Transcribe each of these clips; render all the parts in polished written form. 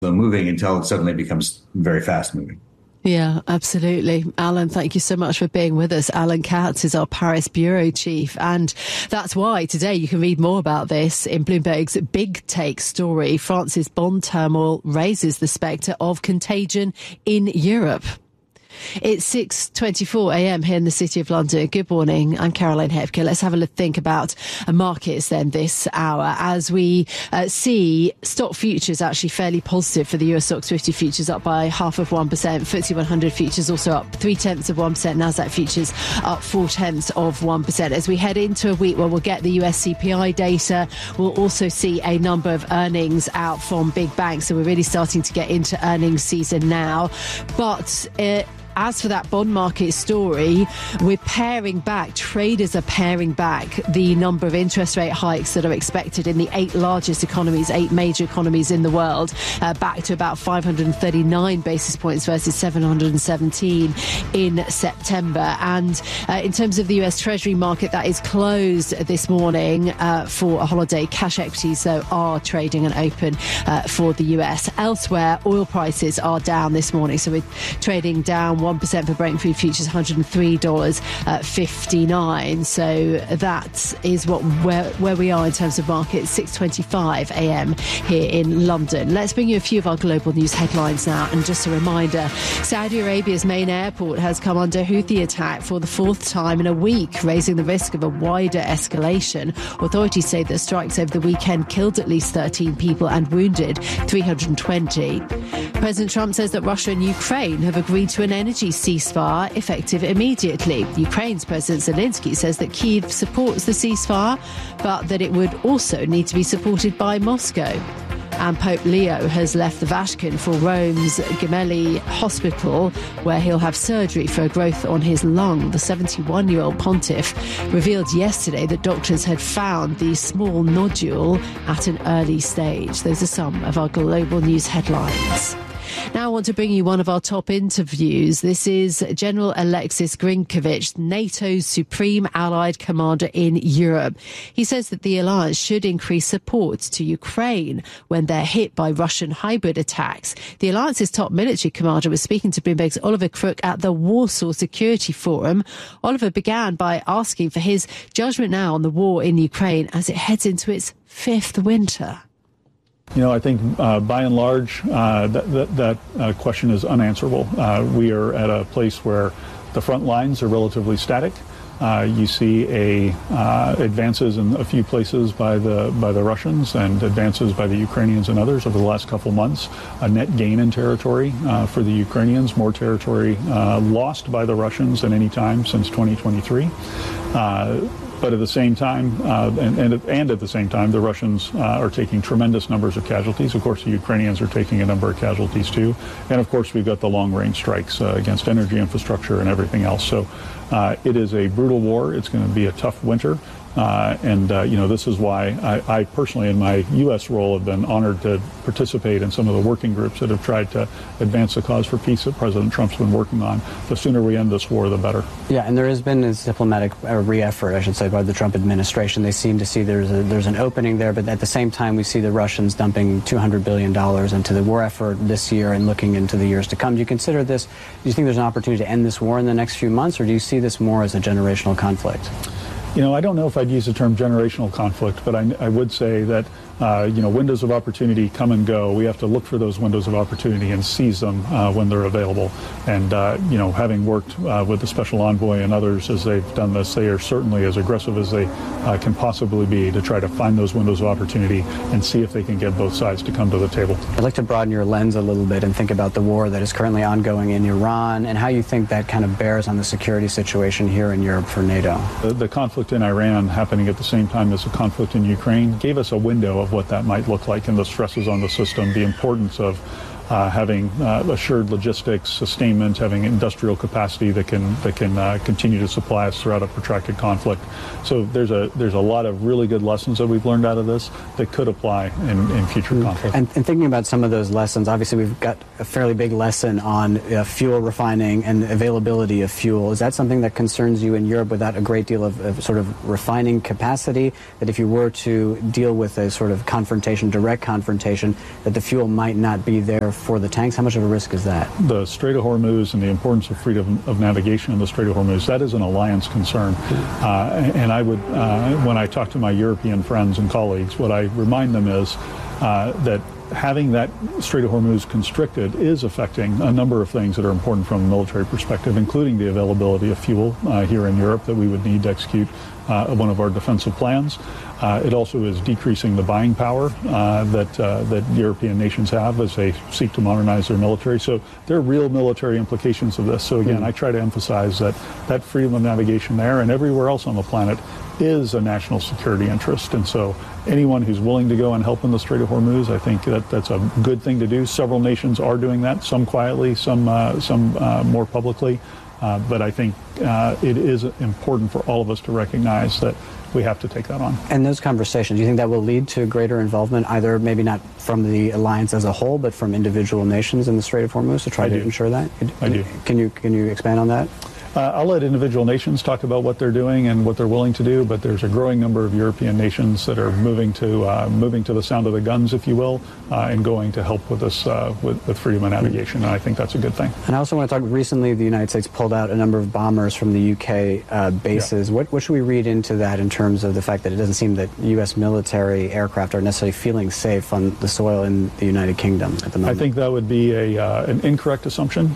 moving until it suddenly becomes very fast moving. Yeah, absolutely. Alan, thank you so much for being with us. Alan Katz is our Paris bureau chief. And that's why today you can read more about this in Bloomberg's Big Take story. France's bond turmoil raises the spectre of contagion in Europe. It's 6:24 a.m. here in the City of London. Good morning. I'm Caroline Hepke. Let's have a think about markets then this hour as we see stock futures actually fairly positive for the US Stoxx 50 futures, up by 0.5%. FTSE 100 futures also up 0.3%. Nasdaq futures up 0.4%. As we head into a week where we'll get the US CPI data, we'll also see a number of earnings out from big banks. So we're really starting to get into earnings season now. But as for that bond market story, we're paring back, traders are paring back the number of interest rate hikes that are expected in the 8 largest economies, 8 major economies in the world, back to about 539 basis points versus 717 in September. And in terms of the US Treasury market, that is closed this morning for a holiday. Cash equities, though, are trading and open for the US. Elsewhere, oil prices are down this morning, so we're trading down 1% for Brent crude futures, $103.59. So that is where we are in terms of markets. 6:25 a.m. here in London. Let's bring you a few of our global news headlines now. And just a reminder, Saudi Arabia's main airport has come under Houthi attack for the 4th time in a week, raising the risk of a wider escalation. Authorities say that strikes over the weekend killed at least 13 people and wounded 320. President Trump says that Russia and Ukraine have agreed to an energy ceasefire effective immediately. Ukraine's President Zelensky says that Kyiv supports the ceasefire, but that it would also need to be supported by Moscow. And Pope Leo has left the Vatican for Rome's Gemelli Hospital, where he'll have surgery for a growth on his lung. The 71-year-old pontiff revealed yesterday that doctors had found the small nodule at an early stage. Those are some of our global news headlines. Now I want to bring you one of our top interviews. This is General Alexis Grinkovich, NATO's supreme allied commander in Europe. He says that the alliance should increase support to Ukraine when they're hit by Russian hybrid attacks. The alliance's top military commander was speaking to Bloomberg's Oliver Crook at the Warsaw Security Forum. Oliver began by asking for his judgment now on the war in Ukraine as it heads into its 5th winter. You know, I think by and large, that question is unanswerable. We are at a place where the front lines are relatively static. You see advances in a few places by the Russians and advances by the Ukrainians and others over the last couple months. A net gain in territory for the Ukrainians, more territory lost by the Russians than any time since 2023. But at the same time, and at the same time, the Russians are taking tremendous numbers of casualties. Of course, the Ukrainians are taking a number of casualties too. And of course, we've got the long-range strikes against energy infrastructure and everything else. So it is a brutal war. It's going to be a tough winter. This is why I personally, in my U.S. role, have been honored to participate in some of the working groups that have tried to advance the cause for peace that President Trump's been working on. The sooner we end this war, the better. Yeah, and there has been this diplomatic re-effort, I should say, by the Trump administration. They seem to see there's an opening there, but at the same time, we see the Russians dumping $200 billion into the war effort this year and looking into the years to come. Do you consider this, do you think there's an opportunity to end this war in the next few months, or do you see this more as a generational conflict? You know, I don't know if I'd use the term generational conflict, but I would say that, windows of opportunity come and go. We have to look for those windows of opportunity and seize them when they're available. And, having worked with the Special Envoy and others as they've done this, they are certainly as aggressive as they can possibly be to try to find those windows of opportunity and see if they can get both sides to come to the table. I'd like to broaden your lens a little bit and think about the war that is currently ongoing in Iran and how you think that kind of bears on the security situation here in Europe for NATO. The conflict in Iran happening at the same time as the conflict in Ukraine gave us a window of what that might look like and the stresses on the system, the importance of having assured logistics, sustainment, having industrial capacity that can continue to supply us throughout a protracted conflict. So there's a lot of really good lessons that we've learned out of this that could apply in future conflicts. And thinking about some of those lessons, obviously we've got a fairly big lesson on fuel refining and availability of fuel. Is that something that concerns you in Europe without a great deal of sort of refining capacity, that if you were to deal with a sort of direct confrontation, that the fuel might not be there for the tanks? How much of a risk is that? The Strait of Hormuz and the importance of freedom of navigation in the Strait of Hormuz, that is an alliance concern. And I would, when I talk to my European friends and colleagues, what I remind them is that having that Strait of Hormuz constricted is affecting a number of things that are important from a military perspective, including the availability of fuel here in Europe that we would need to execute one of our defensive plans. It also is decreasing the buying power that European nations have as they seek to modernize their military. So there are real military implications of this. So again, I try to emphasize that freedom of navigation there and everywhere else on the planet is a national security interest. And so anyone who's willing to go and help in the Strait of Hormuz, I think that's a good thing to do. Several nations are doing that, some quietly, some more publicly. But I think it is important for all of us to recognize that we have to take that on. And those conversations, do you think that will lead to greater involvement, either maybe not from the alliance as a whole, but from individual nations in the Strait of Hormuz to try to ensure that? I do. Can you expand on that? I'll let individual nations talk about what they're doing and what they're willing to do, but there's a growing number of European nations that are moving to the sound of the guns, if you will, and going to help with this with freedom of navigation. And I think that's a good thing. And I also want to talk. Recently, the United States pulled out a number of bombers from the UK bases. Yeah. What should we read into that in terms of the fact that it doesn't seem that U.S. military aircraft are necessarily feeling safe on the soil in the United Kingdom at the moment? I think that would be an incorrect assumption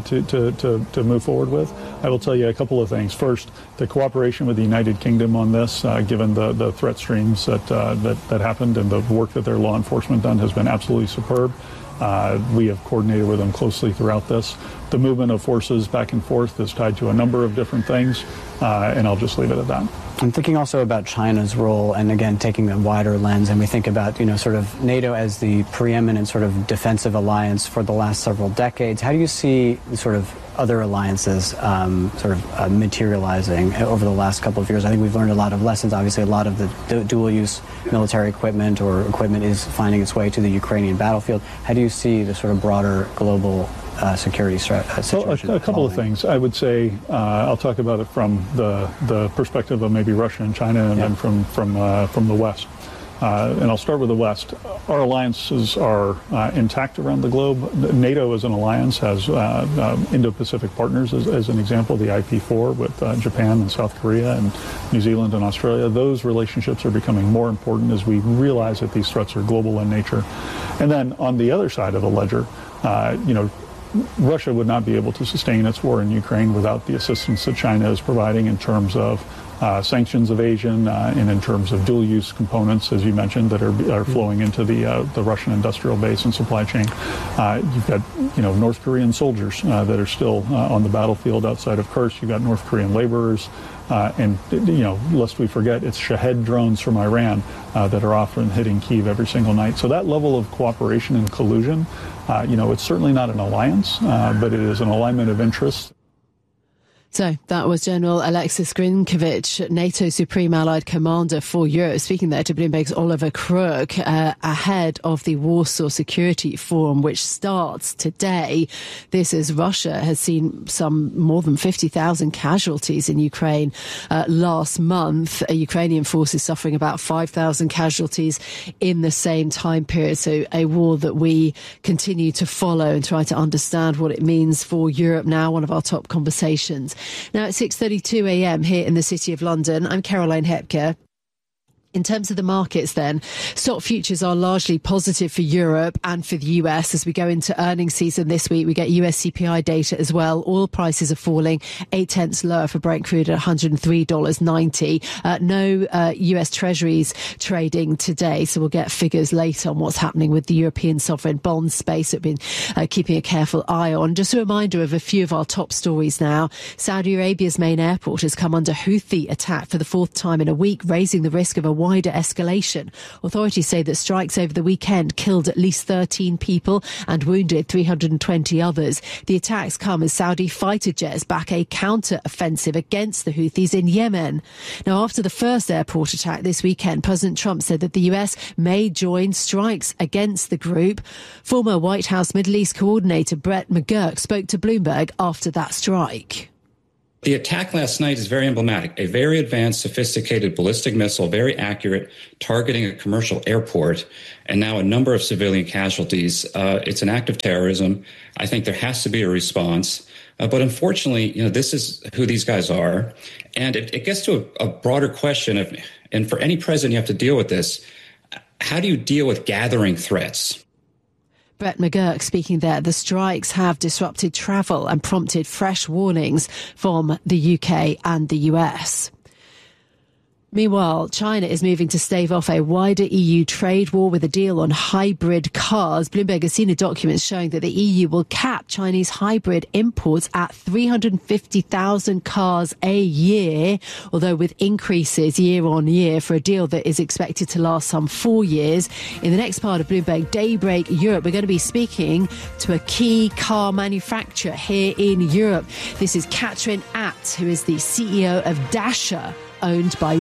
to move forward with. I will tell you a couple of things. First, the cooperation with the United Kingdom on this, given the threat streams that happened and the work that their law enforcement done, has been absolutely superb. We have coordinated with them closely throughout this. The movement of forces back and forth is tied to a number of different things, and I'll just leave it at that. I'm thinking also about China's role, and again, taking a wider lens, and we think about, sort of NATO as the preeminent sort of defensive alliance for the last several decades. How do you see sort of other alliances materializing over the last couple of years? I think we've learned a lot of lessons. Obviously, a lot of the dual-use military equipment or equipment is finding its way to the Ukrainian battlefield. How do you see the sort of broader global security situation? Well, a couple of things. I would say I'll talk about it from the perspective of maybe Russia and China, and then from the West. And I'll start with the West. Our alliances are intact around the globe. NATO as an alliance has Indo-Pacific partners, as an example, the IP4 with Japan and South Korea and New Zealand and Australia. Those relationships are becoming more important as we realize that these threats are global in nature. And then on the other side of the ledger, Russia would not be able to sustain its war in Ukraine without the assistance that China is providing in terms of sanctions evasion and in terms of dual-use components, as you mentioned, that are flowing into the Russian industrial base and supply chain. You've got North Korean soldiers that are still on the battlefield outside of Kursk. You've got North Korean laborers. And lest we forget, it's Shahed drones from Iran that are often hitting Kyiv every single night. So that level of cooperation and collusion, it's certainly not an alliance, but it is an alignment of interests. So that was General Alexis Grinkovich, NATO Supreme Allied Commander for Europe, speaking there to Bloomberg's Oliver Crook ahead of the Warsaw Security Forum, which starts today. This is Russia has seen some more than 50,000 casualties in Ukraine last month. Ukrainian forces suffering about 5,000 casualties in the same time period. So a war that we continue to follow and try to understand what it means for Europe now, one of our top conversations. Now at 6:32 a.m. here in the City of London, I'm Caroline Hepker. In terms of the markets then, stock futures are largely positive for Europe and for the US as we go into earnings season this week. We get US CPI data as well. Oil prices are falling 0.8 lower for Brent crude at $103.90. No US Treasuries trading today, so we'll get figures later on what's happening with the European sovereign bond space that we've been keeping a careful eye on. Just a reminder of a few of our top stories now. Saudi Arabia's main airport has come under Houthi attack for the fourth time in a week, raising the risk of a wider escalation. Authorities say that strikes over the weekend killed at least 13 people and wounded 320 others. The attacks come as Saudi fighter jets back a counter-offensive against the Houthis in Yemen. Now, after the first airport attack this weekend, President Trump said that the US may join strikes against the group. Former White House Middle East coordinator Brett McGurk spoke to Bloomberg after that strike. The attack last night is very emblematic. A very advanced, sophisticated ballistic missile, very accurate, targeting a commercial airport, and now a number of civilian casualties. It's an act of terrorism. I think there has to be a response. But unfortunately, this is who these guys are. And it gets to a broader question of, and for any president, you have to deal with this. How do you deal with gathering threats? Brett McGurk speaking there. The strikes have disrupted travel and prompted fresh warnings from the UK and the US. Meanwhile, China is moving to stave off a wider EU trade war with a deal on hybrid cars. Bloomberg has seen documents showing that the EU will cap Chinese hybrid imports at 350,000 cars a year, although with increases year on year for a deal that is expected to last some 4 years. In the next part of Bloomberg Daybreak Europe, we're going to be speaking to a key car manufacturer here in Europe. This is Katrin Att, who is the CEO of Dacia, owned by